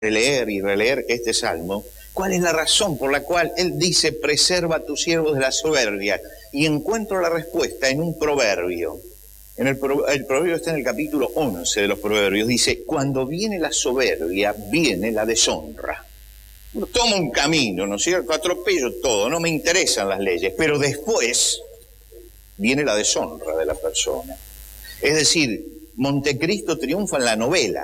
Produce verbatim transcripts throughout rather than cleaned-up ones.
releer y releer este salmo, ¿cuál es la razón por la cual él dice, preserva a tus siervos de la soberbia? Y encuentro la respuesta en un proverbio. En el, pro, el proverbio está en el capítulo once de los proverbios. Dice, cuando viene la soberbia, viene la deshonra. Tomo un camino, ¿no es cierto? Atropello todo, no me interesan las leyes, pero después viene la deshonra de la persona. Es decir, Montecristo triunfa en la novela,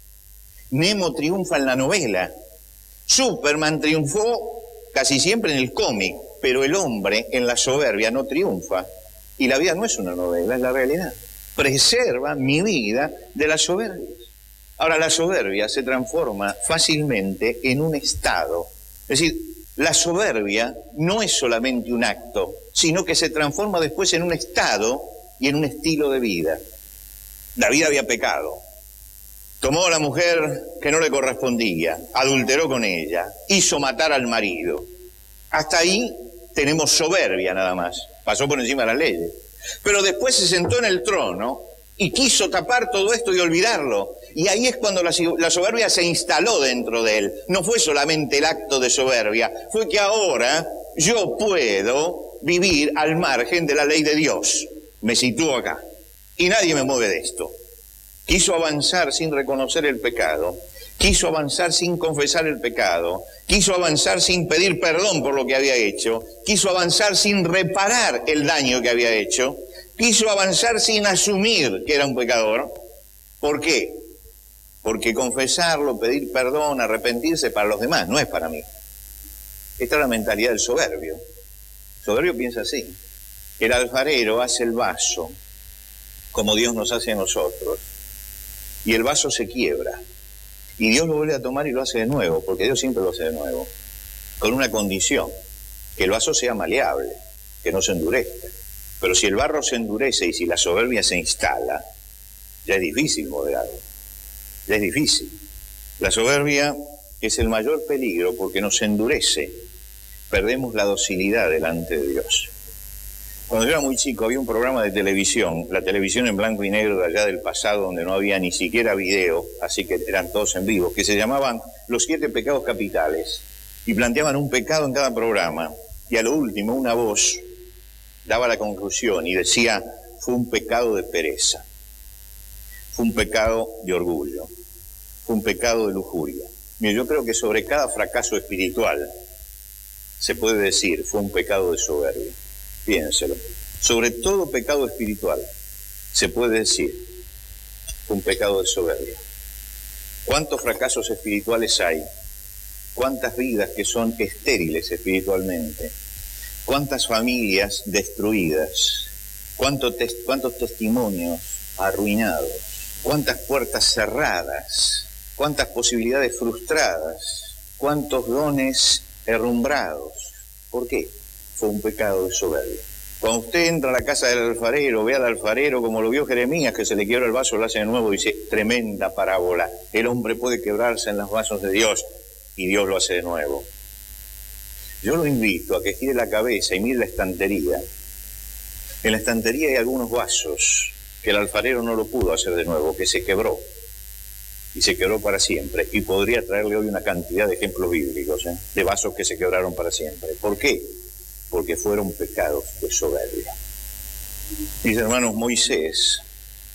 Nemo triunfa en la novela, Superman triunfó casi siempre en el cómic, pero el hombre en la soberbia no triunfa. Y la vida no es una novela, es la realidad. Preserva mi vida de la soberbia. Ahora, la soberbia se transforma fácilmente en un estado. Es decir, la soberbia no es solamente un acto, sino que se transforma después en un estado y en un estilo de vida. David había pecado. Tomó a la mujer que no le correspondía, adulteró con ella, hizo matar al marido. Hasta ahí tenemos soberbia nada más, pasó por encima de las leyes. Pero después se sentó en el trono y quiso tapar todo esto y olvidarlo. Y ahí es cuando la, la soberbia se instaló dentro de él. No fue solamente el acto de soberbia, fue que ahora yo puedo vivir al margen de la ley de Dios. Me sitúo acá y nadie me mueve de esto. Quiso avanzar sin reconocer el pecado, quiso avanzar sin confesar el pecado, quiso avanzar sin pedir perdón por lo que había hecho, quiso avanzar sin reparar el daño que había hecho, quiso avanzar sin asumir que era un pecador. ¿Por qué? Porque confesarlo, pedir perdón, arrepentirse para los demás, no es para mí. Esta es la mentalidad del soberbio. El soberbio piensa así. El alfarero hace el vaso como Dios nos hace a nosotros. Y el vaso se quiebra. Y Dios lo vuelve a tomar y lo hace de nuevo, porque Dios siempre lo hace de nuevo. Con una condición, que el vaso sea maleable, que no se endurezca. Pero si el barro se endurece y si la soberbia se instala, ya es difícil moderarlo. Ya es difícil. La soberbia es el mayor peligro porque nos endurece. Perdemos la docilidad delante de Dios. Cuando yo era muy chico había un programa de televisión, la televisión en blanco y negro de allá del pasado, donde no había ni siquiera video, así que eran todos en vivo, que se llamaban Los Siete Pecados Capitales, y planteaban un pecado en cada programa, y a lo último una voz daba la conclusión y decía, fue un pecado de pereza, fue un pecado de orgullo, fue un pecado de lujuria. Mira, yo creo que sobre cada fracaso espiritual se puede decir, fue un pecado de soberbia. Piénselo. Sobre todo pecado espiritual se puede decir, fue un pecado de soberbia. ¿Cuántos fracasos espirituales hay? ¿Cuántas vidas que son estériles espiritualmente? ¿Cuántas familias destruidas? ¿Cuántos, tes cuántos testimonios arruinados? ¿Cuántas puertas cerradas? ¿Cuántas posibilidades frustradas? ¿Cuántos dones herrumbrados? ¿Por qué? Fue un pecado de soberbia. Cuando usted entra a la casa del alfarero, ve al alfarero como lo vio Jeremías, que se le quiebra el vaso, lo hace de nuevo, dice, tremenda parábola. El hombre puede quebrarse en los vasos de Dios y Dios lo hace de nuevo. Yo lo invito a que gire la cabeza y mire la estantería. En la estantería hay algunos vasos que el alfarero no lo pudo hacer de nuevo, que se quebró. Y se quebró para siempre. Y podría traerle hoy una cantidad de ejemplos bíblicos, ¿eh? de vasos que se quebraron para siempre. ¿Por qué? Porque fueron pecados de soberbia. Mis hermanos, Moisés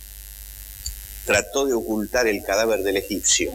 trató de ocultar el cadáver del egipcio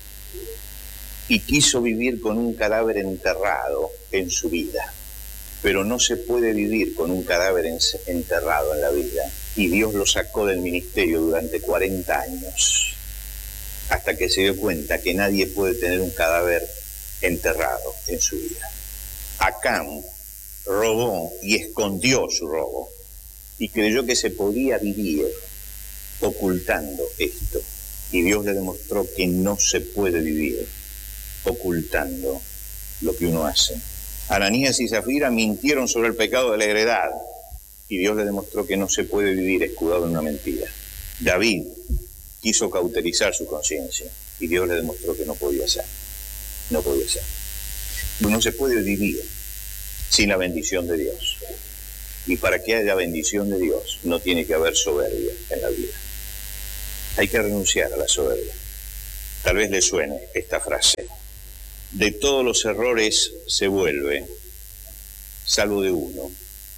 y quiso vivir con un cadáver enterrado en su vida. Pero no se puede vivir con un cadáver enterrado en la vida. Y Dios lo sacó del ministerio durante cuarenta años, hasta que se dio cuenta que nadie puede tener un cadáver enterrado en su vida. Acán robó y escondió su robo y creyó que se podía vivir ocultando esto, y Dios le demostró que no se puede vivir ocultando lo que uno hace. Ananías y Zafira mintieron sobre el pecado de la heredad y Dios le demostró que no se puede vivir escudado en una mentira. David quiso cauterizar su conciencia y Dios le demostró que no podía ser, no podía ser. No se puede vivir sin la bendición de Dios. Y para que haya bendición de Dios, no tiene que haber soberbia en la vida. Hay que renunciar a la soberbia. Tal vez le suene esta frase. De todos los errores se vuelve, salvo de uno,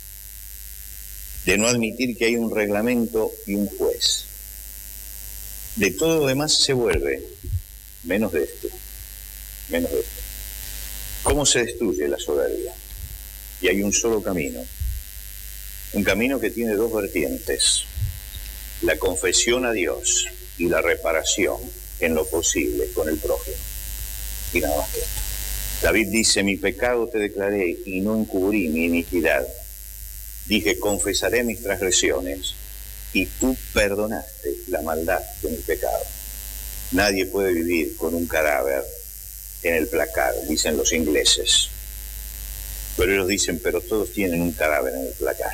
de no admitir que hay un reglamento y un juez. De todo lo demás se vuelve, menos de esto, menos de esto. ¿Cómo se destruye la soberbia? Y hay un solo camino, un camino que tiene dos vertientes, la confesión a Dios y la reparación en lo posible con el prójimo. Y nada más que esto. David dice, mi pecado te declaré y no encubrí mi iniquidad. Dije, confesaré mis transgresiones y tú perdonaste la maldad de mi pecado. Nadie puede vivir con un cadáver en el placar, dicen los ingleses. Pero ellos dicen, pero todos tienen un cadáver en el placar.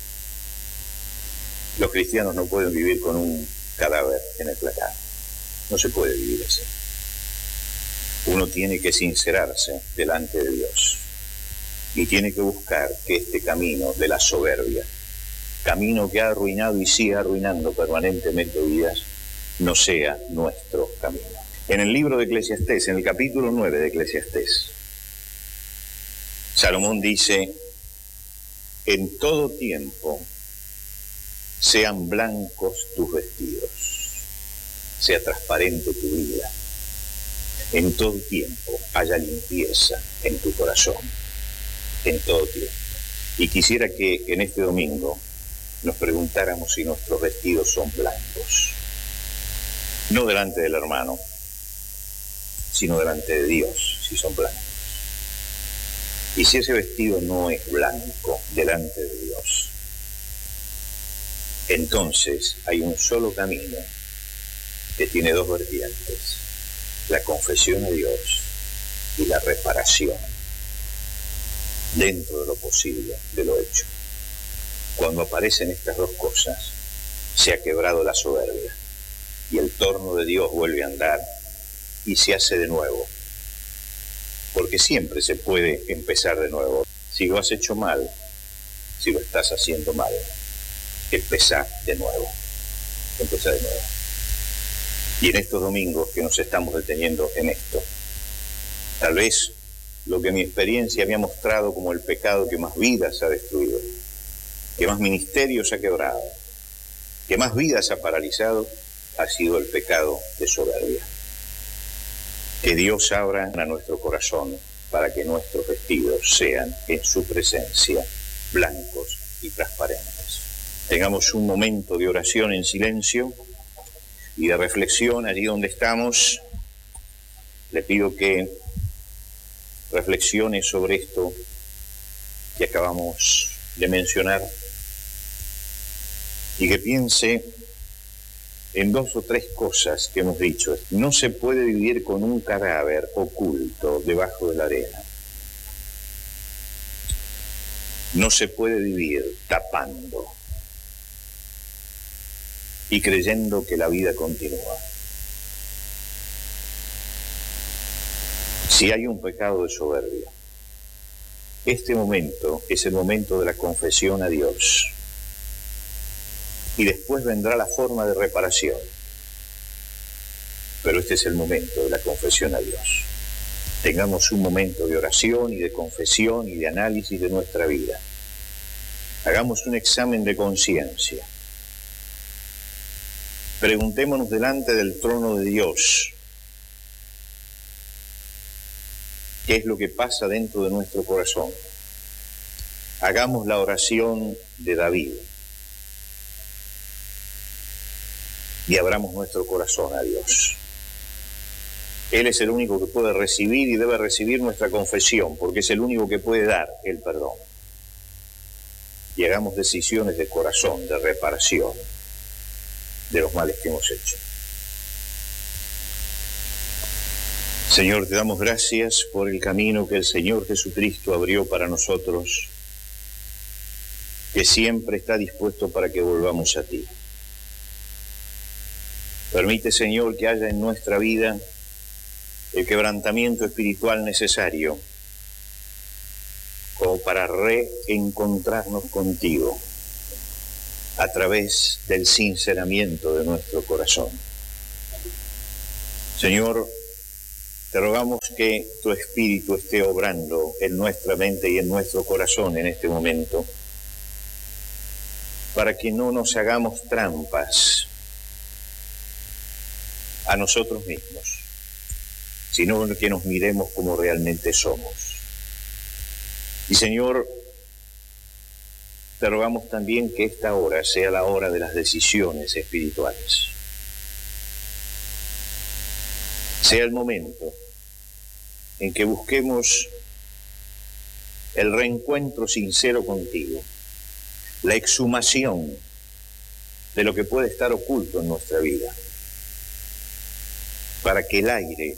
Los cristianos no pueden vivir con un cadáver en el placar. No se puede vivir así. Uno tiene que sincerarse delante de Dios y tiene que buscar que este camino de la soberbia, camino que ha arruinado y sigue arruinando permanentemente vidas, no sea nuestro camino. En el libro de Eclesiastés, en el capítulo nueve de Eclesiastés, Salomón dice, en todo tiempo sean blancos tus vestidos, sea transparente tu vida, en todo tiempo haya limpieza en tu corazón, en todo tiempo. Y quisiera que en este domingo nos preguntáramos si nuestros vestidos son blancos, no delante del hermano, sino delante de Dios, si son blancos. Y si ese vestido no es blanco delante de Dios, entonces hay un solo camino que tiene dos vertientes, la confesión a Dios y la reparación dentro de lo posible de lo hecho. Cuando aparecen estas dos cosas, se ha quebrado la soberbia y el torno de Dios vuelve a andar y se hace de nuevo, porque siempre se puede empezar de nuevo. Si lo has hecho mal, si lo estás haciendo mal, empezá de nuevo, empezá de nuevo. Y en estos domingos que nos estamos deteniendo en esto, tal vez lo que mi experiencia me ha mostrado como el pecado que más vidas ha destruido, que más ministerios ha quebrado, que más vidas ha paralizado, ha sido el pecado de soberbia. Que Dios abra a nuestro corazón para que nuestros vestidos sean en su presencia blancos y transparentes. Tengamos un momento de oración en silencio y de reflexión allí donde estamos. Le pido que reflexione sobre esto que acabamos de mencionar y que piense en dos o tres cosas que hemos dicho. No se puede vivir con un cadáver oculto debajo de la arena. No se puede vivir tapando y creyendo que la vida continúa. Si hay un pecado de soberbia, este momento es el momento de la confesión a Dios. Y después vendrá la forma de reparación. Pero este es el momento de la confesión a Dios. Tengamos un momento de oración y de confesión y de análisis de nuestra vida. Hagamos un examen de conciencia. Preguntémonos delante del trono de Dios qué es lo que pasa dentro de nuestro corazón. Hagamos la oración de David y abramos nuestro corazón a Dios. Él es el único que puede recibir y debe recibir nuestra confesión, porque es el único que puede dar el perdón. Y hagamos decisiones de corazón, de reparación de los males que hemos hecho. Señor, te damos gracias por el camino que el Señor Jesucristo abrió para nosotros, que siempre está dispuesto para que volvamos a ti. Permite, Señor, que haya en nuestra vida el quebrantamiento espiritual necesario como para reencontrarnos contigo a través del sinceramiento de nuestro corazón. Señor, te rogamos que tu Espíritu esté obrando en nuestra mente y en nuestro corazón en este momento, para que no nos hagamos trampas a nosotros mismos, sino que nos miremos como realmente somos. Y Señor, te rogamos también que esta hora sea la hora de las decisiones espirituales. Sea el momento en que busquemos el reencuentro sincero contigo, la exhumación de lo que puede estar oculto en nuestra vida, para que el aire,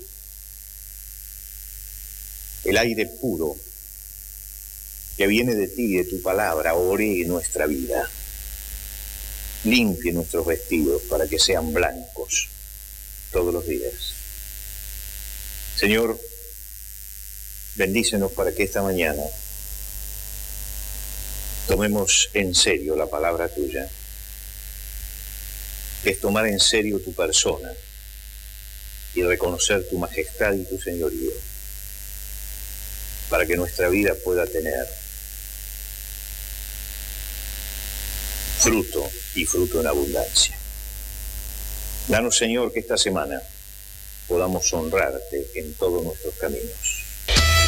el aire puro que viene de ti, de tu palabra, ore en nuestra vida, limpie nuestros vestidos para que sean blancos todos los días. Señor, bendícenos para que esta mañana tomemos en serio la palabra tuya, que es tomar en serio tu persona y reconocer tu majestad y tu señorío, para que nuestra vida pueda tener fruto y fruto en abundancia. Danos, Señor, que esta semana podamos honrarte en todos nuestros caminos.